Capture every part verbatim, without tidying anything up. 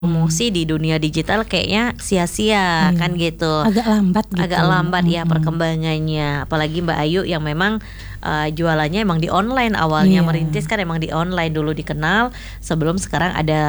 Promosi di dunia digital kayaknya sia-sia Iya. kan gitu. Agak lambat gitu. Agak lambat ya Mhm. perkembangannya. Apalagi Mbak Ayu yang memang uh, jualannya emang di online awalnya, Iya. merintis kan emang di online dulu dikenal sebelum sekarang ada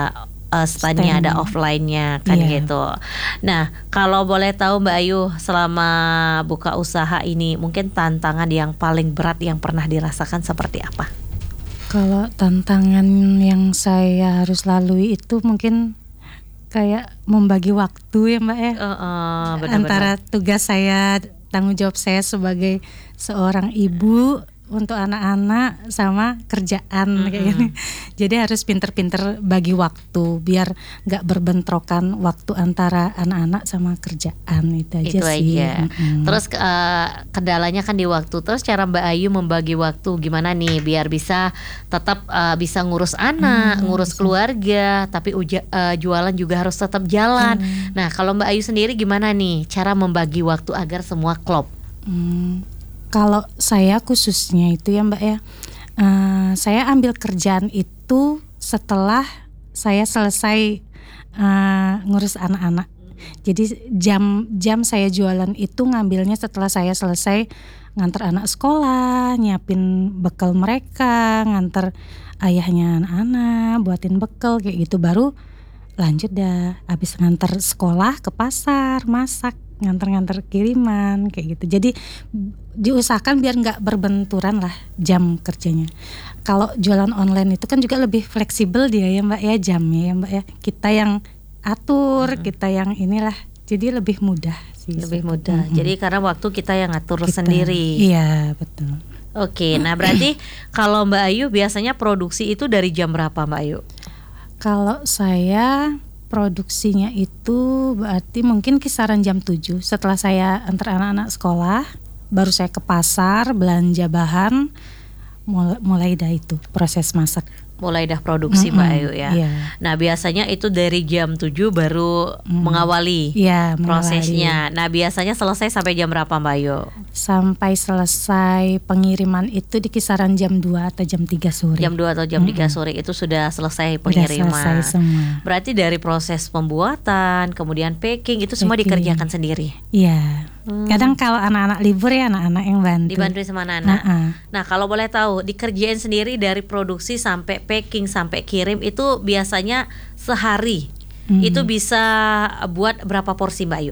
uh, standnya, Stand. ada offline-nya kan Iya. gitu. Nah, kalau boleh tahu Mbak Ayu selama buka usaha ini mungkin tantangan yang paling berat yang pernah dirasakan seperti apa? Kalau tantangan yang saya harus lalui itu mungkin kayak membagi waktu ya Mbak ya. Uh, uh, benar-benar. Antara tugas saya, tanggung jawab saya sebagai seorang ibu untuk anak-anak sama kerjaan Mm-mm. kayak gini. Jadi harus pinter-pinter bagi waktu biar nggak berbentrokan waktu antara anak-anak sama kerjaan itu aja Itu sih. aja. Mm-mm. Terus uh, kendalanya kan di waktu. Terus cara Mbak Ayu membagi waktu gimana nih biar bisa tetap uh, bisa ngurus anak, Hmm, ngurus bisa. keluarga, tapi uja, uh, jualan juga harus tetap jalan. Hmm. Nah, kalau Mbak Ayu sendiri gimana nih cara membagi waktu agar semua klop? Hmm, kalau saya khususnya itu ya Mbak ya, eh, saya ambil kerjaan itu setelah saya selesai eh, ngurus anak-anak. Jadi jam jam saya jualan itu ngambilnya setelah saya selesai nganter anak sekolah, nyiapin bekal mereka, nganter ayahnya anak-anak, buatin bekal kayak gitu, baru lanjut dah. Habis nganter sekolah ke pasar, masak, nganter-nganter kiriman kayak gitu. Jadi diusahakan biar nggak berbenturan lah jam kerjanya. Kalau jualan online itu kan juga lebih fleksibel dia ya Mbak ya, jamnya ya Mbak ya. Kita yang atur, Mm-mm. kita yang inilah. Jadi lebih mudah sih. Lebih seperti- mudah. Mm-mm. Jadi karena waktu kita yang ngatur Kita- sendiri. Iya betul. Oke, nah berarti kalau Mbak Ayu biasanya produksi itu dari jam berapa Mbak Ayu? Kalau saya produksinya itu berarti mungkin kisaran jam tujuh. Setelah saya antar anak-anak sekolah, baru saya ke pasar belanja bahan, mulai, mulai dah itu proses masak. Mulai dah produksi Mbak Mm-mm, Ayu ya. Iya. Nah, biasanya itu dari jam tujuh baru Mm. mengawali Iya, mengawali. prosesnya. Nah, biasanya selesai sampai jam berapa Mbak Ayu? Sampai selesai pengiriman itu di kisaran jam dua atau jam tiga sore. Jam dua atau jam tiga Mm-mm. sore itu sudah selesai Udah pengiriman. selesai semua. Berarti dari proses pembuatan, kemudian packing itu semua Packing. dikerjakan sendiri. Iya. Hmm. Kadang kalau anak-anak libur ya anak-anak yang bantu. Dibantu sama anak. Nah, Nah, kalau boleh tahu, dikerjain sendiri dari produksi sampai packing sampai kirim itu biasanya sehari. Hmm. Itu bisa buat berapa porsi Mbak Ayu?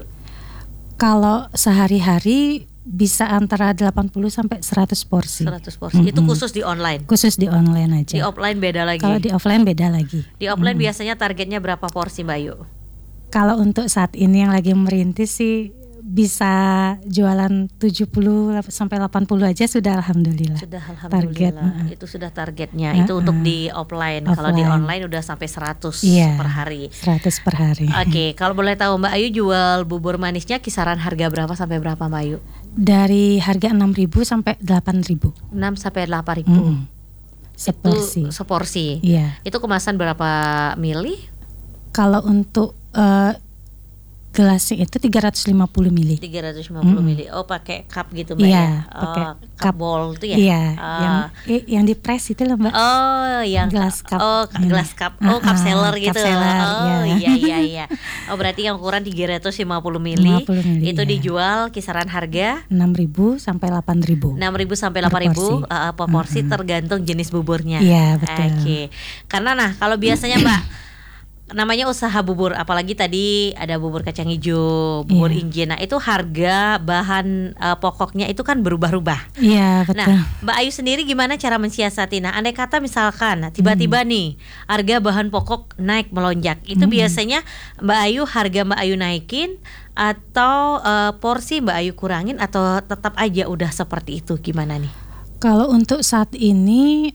Kalau sehari-hari bisa antara delapan puluh sampai seratus porsi. seratus porsi. Itu Mm-mm. khusus di online. Khusus di online Di aja. offline beda lagi. Kalau di offline beda lagi. Di offline Mm-mm. biasanya targetnya berapa porsi Mbak Ayu? Kalau untuk saat ini yang lagi merintis sih bisa jualan tujuh puluh sampai delapan puluh aja sudah alhamdulillah. Sudah Target, alhamdulillah. uh-uh. Itu sudah targetnya. Uh-uh. Itu untuk di offline. Kalau di Offline. online udah sampai seratus Iya. per hari. seratus per hari. Oke, kalau boleh tahu Mbak Ayu jual bubur manisnya kisaran harga berapa sampai berapa Mbak Ayu? Dari harga enam ribu sampai delapan ribu. enam sampai delapan ribu. Mm-mm. Seporsi. Itu seporsi. Iya. Itu kemasan berapa mili? Kalau untuk eh, gelasnya itu tiga ratus lima puluh mili. tiga ratus lima puluh Mm-mm. mili. Oh, pakai cup gitu Mbak Iya, ya? pakai Oh, cup cup. bowl itu ya? Iya, Ah. yang eh, yang di press itu loh Mbak. Oh, yang Gelas cup. Oh, Ini. gelas cup. Oh, cup Ah, ah, seller cup gitu. seller, Oh, iya. iya iya iya. Oh, berarti yang ukuran tiga ratus lima puluh mili. lima puluh mili, Itu iya. dijual kisaran harga enam ribu sampai delapan ribu. enam ribu sampai Per delapan ribu porsi. uh, per porsi Mm-mm. tergantung jenis buburnya. Iya, betul. Oke. Karena nah, kalau biasanya Mbak namanya usaha bubur, apalagi tadi ada bubur kacang hijau, bubur Iya. injera. Nah, itu harga bahan uh, pokoknya itu kan berubah-ubah. Iya, betul. Nah, Mbak Ayu sendiri gimana cara mensiasati? Nah, andai kata misalkan tiba-tiba Hmm. nih harga bahan pokok naik melonjak, itu Hmm. biasanya Mbak Ayu harga Mbak Ayu naikin atau uh, porsi Mbak Ayu kurangin atau tetap aja udah seperti itu, gimana nih? Kalau untuk saat ini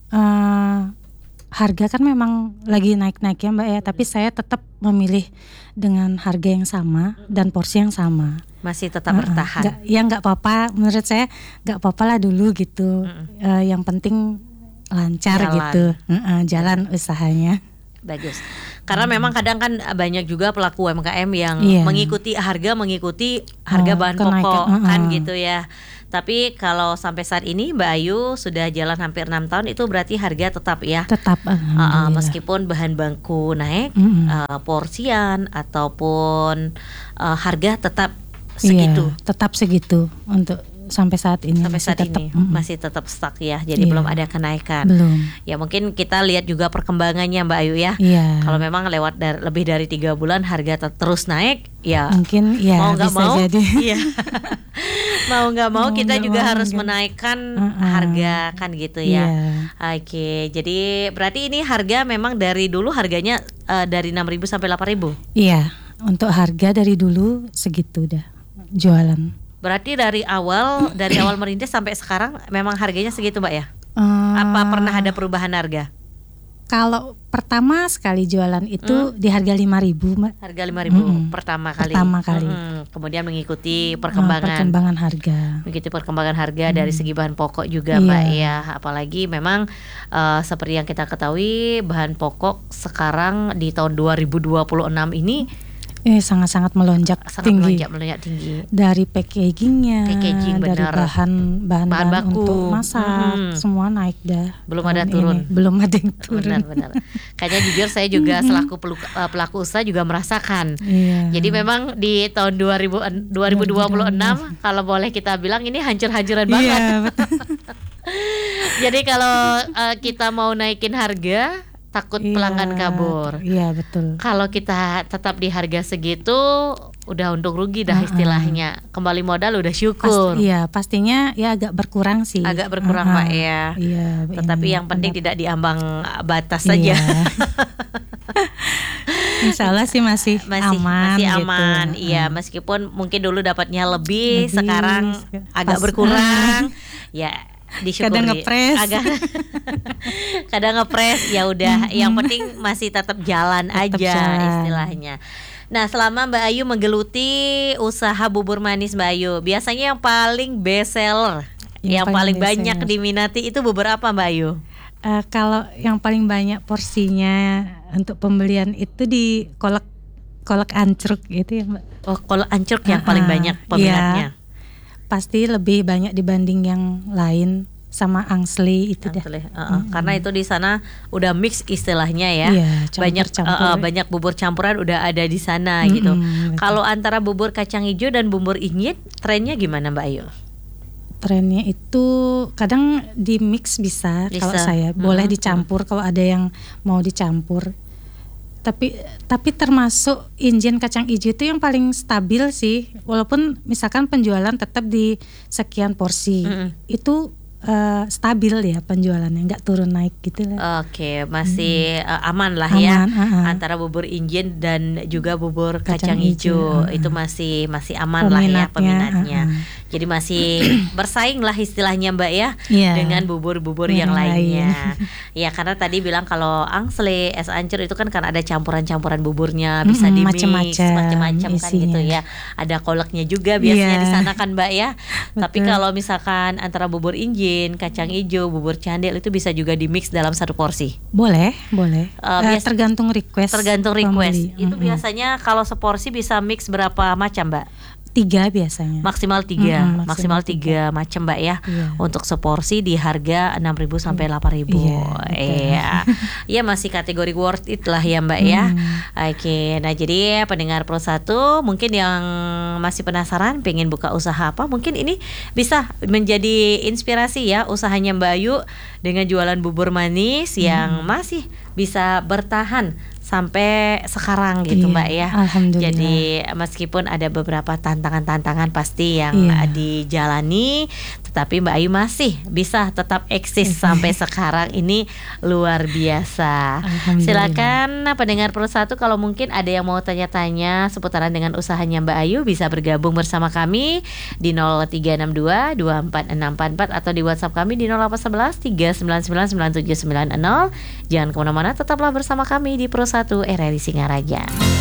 eh, harga kan memang lagi naik-naik ya Mbak ya, tapi saya tetap memilih dengan harga yang sama dan porsi yang sama. Masih tetap Uh-uh. bertahan. Nggak- ya nggak apa-apa, menurut saya nggak apa-apa lah dulu gitu. Mm-mm. Eh, yang penting lancar Jalan. gitu, Uh-uh, jalan usahanya. Bagus. Karena hmm. memang kadang kan banyak juga pelaku U M K M yang yeah. mengikuti harga mengikuti harga oh, bahan kenaikan. pokok uh-uh. kan gitu ya. Tapi kalau sampai saat ini Mbak Ayu sudah jalan hampir enam tahun, itu berarti harga tetap ya. Tetap. Uh, uh, meskipun bahan baku naik, mm-hmm. uh, porsian ataupun uh, harga tetap segitu. Iya, tetap segitu untuk sampai saat ini. Sampai saat tetap, ini mm. masih tetap stuck ya. Jadi yeah. belum ada kenaikan. Belum. Ya mungkin kita lihat juga perkembangannya Mbak Ayu ya. Yeah. Kalau memang lewat dari, lebih dari tiga bulan harga terus naik, ya mungkin ya mau nggak bisa mau, jadi. Iya. mau nggak mau, mau kita juga mau, harus mungkin. menaikkan uh-uh. harga kan gitu ya. Yeah. Oke, jadi berarti ini harga memang dari dulu harganya uh, dari enam ribu sampai delapan ribu. Iya, untuk harga dari dulu segitu dah jualan. Berarti dari awal dari awal merintis sampai sekarang memang harganya segitu Mbak ya? Uh, Apa pernah ada perubahan harga? Kalau pertama sekali jualan itu hmm? di harga lima ribu Mbak. Harga lima ribu hmm. pertama kali. Pertama kali. Hmm. Kemudian mengikuti perkembangan. Uh, perkembangan harga. Mengikuti perkembangan harga hmm. dari segi bahan pokok juga yeah. Mbak ya. Apalagi memang uh, seperti yang kita ketahui bahan pokok sekarang di tahun dua ribu dua puluh enam ini Eh sangat-sangat melonjak sangat tinggi. melonjak melonjak tinggi. Dari packagingnya, Packaging, dari benar. bahan bahan, bahan baku untuk masak, hmm. semua naik dah. Belum ada turun. Ini. Belum ada yang turun. Benar-benar. Kayaknya jujur saya juga selaku pelaku, pelaku usaha juga merasakan. Iya. Jadi memang di tahun dua ribu, dua ribu dua puluh enam kalau boleh kita bilang ini hancur-hancuran banget. Iya, betul. Jadi kalau uh, kita mau naikin harga, takut iya, pelanggan kabur. Iya betul. Kalau kita tetap di harga segitu, udah untung rugi dah uh-uh. istilahnya. Kembali modal udah syukur. Pasti, iya pastinya ya agak berkurang sih. Agak berkurang uh-huh. Pak ya. Iya. Tetapi ini, yang penting benar. tidak diambang batas iya. saja. Insya Allah sih masih, masih aman. Masih aman. Gitu. Iya meskipun mungkin dulu dapatnya lebih, lebih sekarang agak pas, berkurang. Ya. Disyukuri. Kadang ngepres, agak kadang ngepres ya udah. Yang penting masih tetap jalan tetap aja jalan. Istilahnya. Nah selama Mbak Ayu menggeluti usaha bubur manis Mbak Ayu, biasanya yang paling best seller, yang, yang paling, paling banyak diminati itu bubur apa Mbak Ayu? Uh, kalau yang paling banyak porsinya untuk pembelian itu di kolak kolak ancruk gitu ya Mbak. Oh kolak ancruk yang uh, paling banyak iya. peminatnya. Pasti lebih banyak dibanding yang lain sama angsli itu dah. Uh, uh, hmm. Karena itu di sana udah mix istilahnya ya. Iya, banyak uh, uh, banyak bubur campuran udah ada di sana hmm, gitu. Kalau antara bubur kacang hijau dan bubur inyit, trennya gimana Mbak Ayu? Trennya itu kadang di mix bisa, bisa. Kalau saya hmm. boleh dicampur hmm. kalau ada yang mau dicampur. Tapi tapi termasuk injin kacang hijau itu yang paling stabil sih, walaupun misalkan penjualan tetap di sekian porsi mm-hmm. itu uh, stabil ya penjualannya, nggak turun naik gitu lah. Oke, masih hmm. uh, aman lah aman, ya uh-uh. antara bubur injin dan juga bubur kacang, kacang hijau uh-uh. itu masih masih aman peminatnya, lah ya peminatnya. Uh-uh. Jadi masih bersaing lah istilahnya Mbak ya yeah. dengan bubur-bubur yang, yang lainnya. Ya karena tadi bilang kalau angsle, es ancur itu kan kan ada campuran-campuran buburnya, bisa mm-hmm, dimix macam-macam kan gitu ya. Ada kolaknya juga biasanya yeah. di sana kan Mbak ya. Tapi kalau misalkan antara bubur injin, kacang hijau, bubur candil itu bisa juga dimix dalam satu porsi. Boleh, boleh. Uh, uh, tergantung request. Tergantung request. Pembeli. Itu mm-hmm. biasanya kalau seporsi bisa mix berapa macam Mbak? Tiga biasanya. Maksimal tiga, mm-hmm, maksimal tiga macam Mbak ya. Iya. Untuk seporsi di harga enam ribu sampai delapan ribu. Iya. Iya masih kategori worth it lah ya Mbak ya. Mm. Oke, nah jadi pendengar Pro satu mungkin yang masih penasaran pengen buka usaha apa, mungkin ini bisa menjadi inspirasi ya usahanya Mbak Ayu dengan jualan bubur manis mm. yang masih bisa bertahan sampai sekarang gitu iya, Mbak ya. Alhamdulillah. Jadi meskipun ada beberapa tantangan-tantangan pasti yang iya. dijalani, tetapi Mbak Ayu masih bisa tetap eksis sampai sekarang, ini luar biasa. Silakan pendengar Pro satu kalau mungkin ada yang mau tanya-tanya seputaran dengan usahanya Mbak Ayu, bisa bergabung bersama kami di nol tiga enam dua dua empat enam empat empat atau di WhatsApp kami di nol delapan satu satu tiga sembilan sembilan sembilan tujuh sembilan nol. Jangan kemana-mana, tetaplah bersama kami di Pro satu R R I Singaraja.